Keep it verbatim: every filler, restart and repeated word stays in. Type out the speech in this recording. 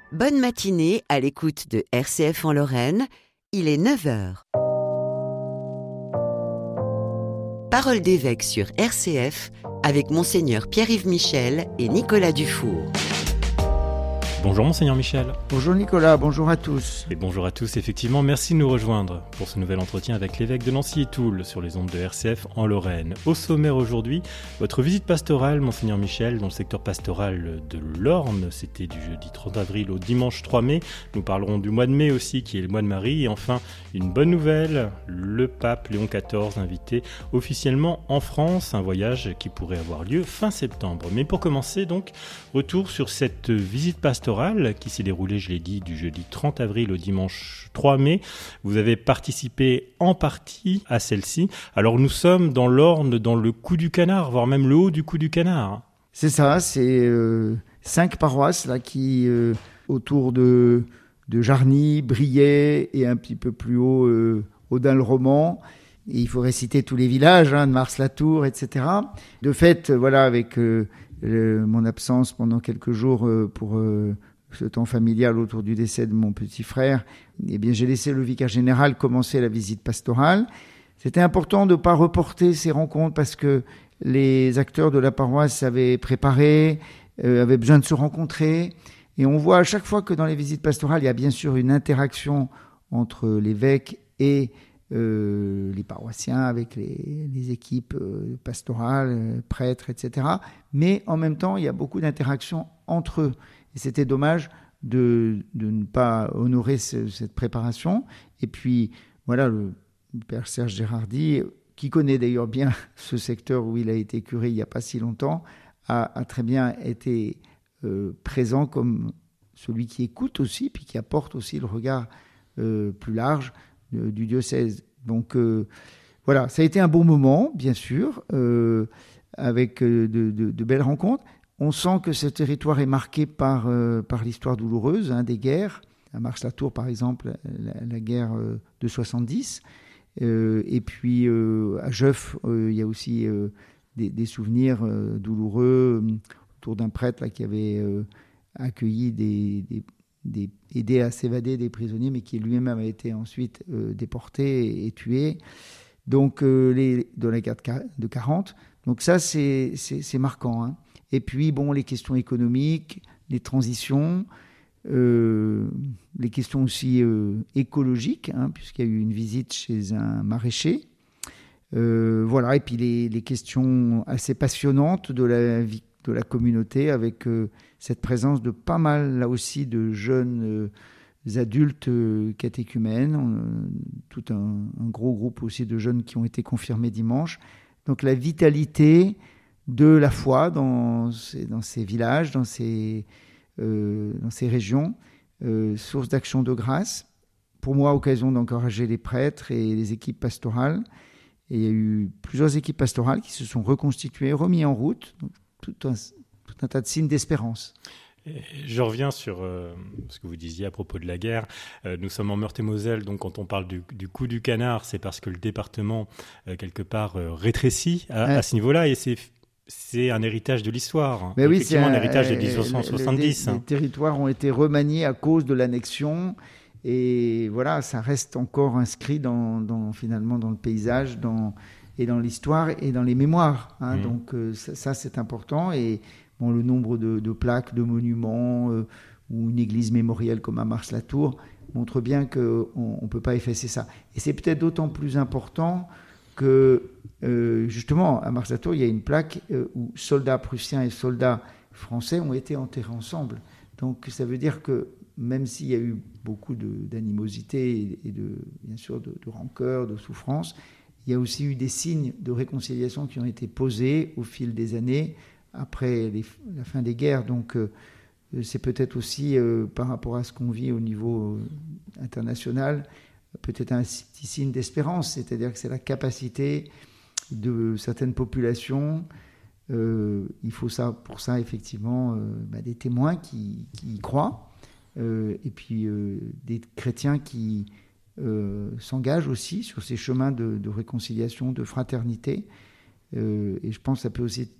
Bonne matinée à l'écoute de R C F en Lorraine, il est neuf heures. Parole d'évêque sur R C F avec Monseigneur Pierre-Yves Michel et Nicolas Dufour. Bonjour Monseigneur Michel. Bonjour Nicolas, bonjour à tous. Et bonjour à tous, effectivement, merci de nous rejoindre pour ce nouvel entretien avec l'évêque de Nancy et Toul sur les ondes de R C F en Lorraine. Au sommaire aujourd'hui, votre visite pastorale, Monseigneur Michel, dans le secteur pastoral de l'Orne. C'était du jeudi trente avril au dimanche trois mai. Nous parlerons du mois de mai aussi, qui est le mois de Marie. Et enfin, une bonne nouvelle, le pape Léon quatorze invité officiellement en France, un voyage qui pourrait avoir lieu fin septembre. Mais pour commencer, donc, retour sur cette visite pastorale qui s'est déroulée, je l'ai dit, du jeudi trente avril au dimanche trois mai. Vous avez participé en partie à celle-ci. Alors nous sommes dans l'Orne, dans le cou du canard, voire même le haut du cou du canard. C'est ça, c'est euh, cinq paroisses là, qui, euh, autour de, de Jarny, Briey et un petit peu plus haut, euh, Audun-le-Roman. Et il faudrait citer tous les villages, hein, de Mars-la-Tour, et cetera. De fait, voilà, avec euh, le, mon absence pendant quelques jours euh, pour euh, ce temps familial autour du décès de mon petit frère, eh bien, j'ai laissé le vicaire général commencer la visite pastorale. C'était important de ne pas reporter ces rencontres parce que les acteurs de la paroisse avaient préparé, euh, avaient besoin de se rencontrer. Et on voit à chaque fois que dans les visites pastorales, il y a bien sûr une interaction entre l'évêque et Euh, les paroissiens avec les, les équipes euh, pastorales, euh, prêtres, et cetera. Mais en même temps, il y a beaucoup d'interactions entre eux. Et c'était dommage de, de ne pas honorer ce, cette préparation. Et puis, voilà, le, le père Serge Gérardi, qui connaît d'ailleurs bien ce secteur où il a été curé il n'y a pas si longtemps, a, a très bien été euh, présent comme celui qui écoute aussi, puis qui apporte aussi le regard euh, plus large du diocèse. Donc euh, voilà, ça a été un bon moment, bien sûr, euh, avec euh, de, de, de belles rencontres. On sent que ce territoire est marqué par, euh, par l'histoire douloureuse, hein, des guerres. À Mars-la-Tour, par exemple, la, la guerre euh, de soixante-dix. Euh, et puis euh, à Jeuf, euh, il y a aussi euh, des, des souvenirs euh, douloureux euh, autour d'un prêtre là, qui avait euh, accueilli des... des Des, aidé à s'évader des prisonniers, mais qui lui-même avait été ensuite euh, déporté et, et tué. Donc, euh, les, dans la guerre de quarante. Donc ça, c'est, c'est, c'est marquant. Hein. Et puis, bon, les questions économiques, les transitions, euh, les questions aussi euh, écologiques, hein, puisqu'il y a eu une visite chez un maraîcher. Euh, voilà, et puis les, les questions assez passionnantes de la vie de la communauté, avec euh, cette présence de pas mal, là aussi, de jeunes euh, adultes euh, catéchumènes, euh, tout un, un gros groupe aussi de jeunes qui ont été confirmés dimanche. Donc la vitalité de la foi dans ces, dans ces villages, dans ces, euh, dans ces régions, euh, source d'action de grâce. Pour moi, occasion d'encourager les prêtres et les équipes pastorales. Et il y a eu plusieurs équipes pastorales qui se sont reconstituées, remises en route. Donc, Tout un, tout un tas de signes d'espérance. Je reviens sur euh, ce que vous disiez à propos de la guerre. Euh, nous sommes en Meurthe-et-Moselle, donc quand on parle du, du coup du canard, c'est parce que le département, euh, quelque part, euh, rétrécit à, ouais. à ce niveau-là, et c'est, c'est un héritage de l'histoire. Hein. Mais oui, effectivement, c'est un, un héritage de euh, dix-neuf cent soixante-dix. Les, hein. les territoires ont été remaniés à cause de l'annexion, et voilà, ça reste encore inscrit dans, dans, finalement dans le paysage, dans... et dans l'histoire et dans les mémoires. Hein. Mmh. Donc euh, ça, ça, c'est important. Et bon, le nombre de, de plaques, de monuments, euh, ou une église mémorielle comme à Mars-la-Tour montre bien qu'on ne peut pas effacer ça. Et c'est peut-être d'autant plus important que, euh, justement, à Mars-la-Tour, il y a une plaque euh, où soldats prussiens et soldats français ont été enterrés ensemble. Donc ça veut dire que même s'il y a eu beaucoup de, d'animosité et de, bien sûr de, de rancœur, de souffrance, il y a aussi eu des signes de réconciliation qui ont été posés au fil des années, après les, la fin des guerres. Donc, euh, c'est peut-être aussi, euh, par rapport à ce qu'on vit au niveau euh, international, peut-être un petit signe d'espérance. C'est-à-dire que c'est la capacité de certaines populations. Euh, il faut ça, pour ça, effectivement, euh, bah, des témoins qui, qui y croient, euh, et puis euh, des chrétiens qui... Euh, s'engage aussi sur ces chemins de, de réconciliation, de fraternité. Euh, et je pense que ça peut aussi